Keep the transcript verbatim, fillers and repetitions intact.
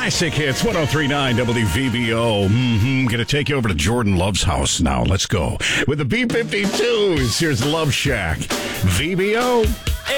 Classic hits, ten thirty-nine W V B O. Mm-hmm. Gonna take you over to Jordan Love's house now. Let's go. With the B fifty-twos, here's Love Shack. V B O.